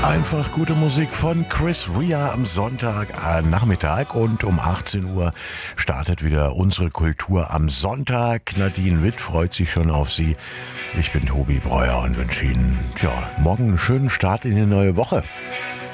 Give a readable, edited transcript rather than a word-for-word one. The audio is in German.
Einfach gute Musik von Chris Rea am Sonntagnachmittag und um 18 Uhr startet wieder unsere Kultur am Sonntag. Nadine Witt freut sich schon auf Sie. Ich bin Tobi Breuer und wünsche Ihnen morgen einen schönen Start in die neue Woche.